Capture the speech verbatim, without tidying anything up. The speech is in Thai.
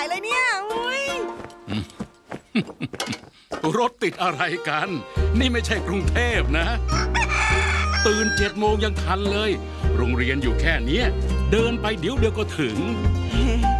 เลยเนี่ยอุ้ยรถติดอะไรกันนี่ไม่ใช่กรุงเทพนะตื่นเจ็ดโมงยังทันเลยโรงเรียนอยู่แค่นี้เดินไปเดี๋ยวเดียวก็ถึง